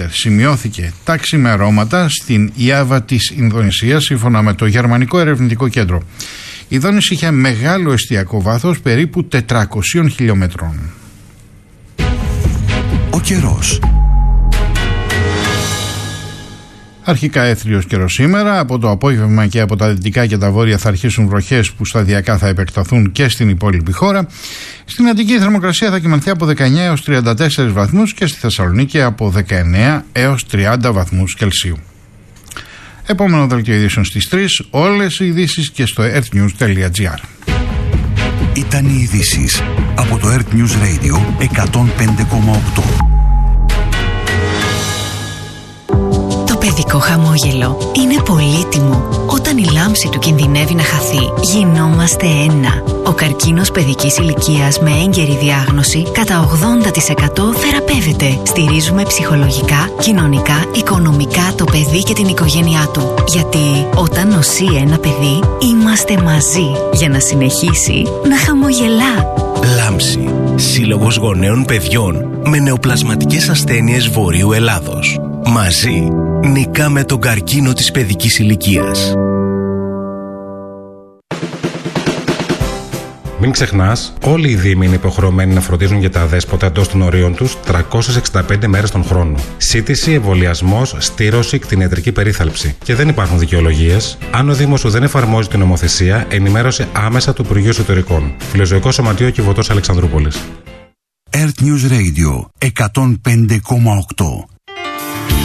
Χέλικοπτερ σημειώθηκε τα ξημερώματα στην Ιάβα της Ινδονησίας, σύμφωνα με το Γερμανικό Ερευνητικό Κέντρο. Η δόνηση είχε μεγάλο εστιακό βάθος περίπου 400 χιλιόμετρων. Ο καιρός. Αρχικά έθριος καιρός σήμερα. Από το απόγευμα και από τα δυτικά και τα βόρεια θα αρχίσουν βροχές που σταδιακά θα επεκταθούν και στην υπόλοιπη χώρα. Στην Αττική η θερμοκρασία θα κυμανθεί από 19 έως 34 βαθμούς και στη Θεσσαλονίκη από 19 έως 30 βαθμούς Κελσίου. Επόμενο δελτίο ειδήσεων στις 3, όλες οι ειδήσεις και στο earthnews.gr. Ήταν οι ειδήσεις από το Earth News Radio 105,8. Το παιδικό χαμόγελο είναι πολύτιμο. Όταν η λάμψη του κινδυνεύει να χαθεί, γινόμαστε ένα. Ο καρκίνος παιδικής ηλικίας με έγκαιρη διάγνωση κατά 80% θεραπεύεται. Στηρίζουμε ψυχολογικά, κοινωνικά, οικονομικά το παιδί και την οικογένειά του. Γιατί όταν νοσεί ένα παιδί, είμαστε μαζί για να συνεχίσει να χαμογελά. Λάμψη. Σύλλογος Γονέων Παιδιών με νεοπλασματικές ασθένειες Βορείου Ελλάδος. Μαζί νικάμε τον καρκίνο της παιδικής ηλικίας. Μην ξεχνάς, όλοι οι δήμοι είναι υποχρεωμένοι να φροντίζουν για τα αδέσποτα εντός των ορίων τους 365 μέρες τον χρόνο. Σύντηση, εμβολιασμός, στήρωση, κτηνιατρική περίθαλψη. Και δεν υπάρχουν δικαιολογίες. Αν ο Δήμος σου δεν εφαρμόζει την νομοθεσία, ενημέρωσε άμεσα του Υπουργείου Εσωτερικών. Φιλοζωικό Σωματείο Κιβωτός Αλεξανδρούπολης. Earth News Radio 105,8.